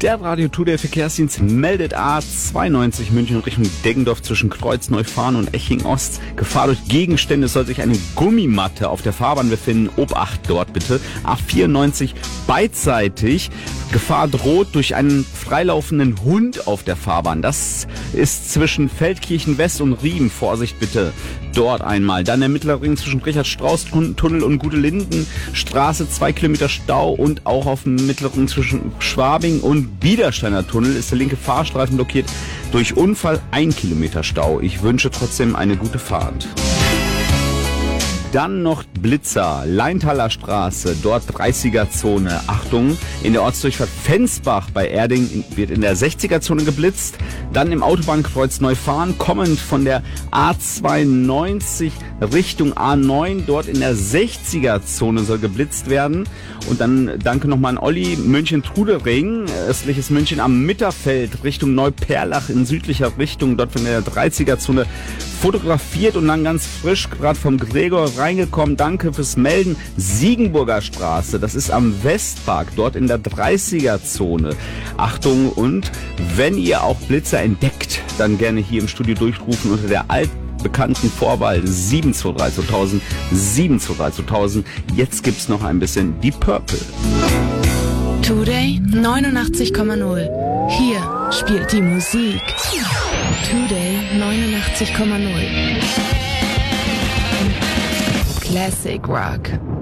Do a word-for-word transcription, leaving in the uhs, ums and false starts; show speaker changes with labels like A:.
A: Der Radio Today Verkehrsdienst meldet A zweiundneunzig München Richtung Deggendorf zwischen Kreuzneufahren und Eching Ost. Gefahr durch Gegenstände, es soll sich eine Gummimatte auf der Fahrbahn befinden. Obacht dort bitte. A vierundneunzig beidseitig. Gefahr droht durch einen freilaufenden Hund auf der Fahrbahn. Das ist zwischen Feldkirchen West und Riem. Vorsicht bitte dort einmal. Dann der mittlere Ring zwischen Richard-Strauß-Tunnel und Gute-Linden-Straße. Zwei Kilometer Stau und auch auf dem mittleren Ring zwischen Schwabing und Biedersteiner Tunnel ist der linke Fahrstreifen blockiert. Durch Unfall ein Kilometer Stau. Ich wünsche trotzdem eine gute Fahrt. Dann noch Blitzer, Leintaler Straße, dort dreißiger Zone. Achtung, in der Ortsdurchfahrt Fensbach bei Erding wird in der sechziger Zone geblitzt. Dann im Autobahnkreuz Neufahren, kommend von der A zweiundneunzig Richtung A neun, dort in der sechziger Zone soll geblitzt werden. Und dann danke nochmal an Olli, München-Trudering, östliches München am Mitterfeld Richtung Neuperlach in südlicher Richtung, dort von der dreißiger Zone fotografiert und dann ganz frisch gerade vom Gregor reingekommen. Danke fürs Melden. Siegenburger Straße, das ist am Westpark, dort in der dreißiger Zone. Achtung, und wenn ihr auch Blitzer entdeckt, dann gerne hier im Studio durchrufen unter der altbekannten Vorwahl sieben zwei drei zweitausend, sieben zwei drei zweitausend. Jetzt gibt's noch ein bisschen Deep Purple.
B: Today neunundachtzig Komma null. Hier spielt die Musik. Today neunundachtzig Komma null. Classic Rock.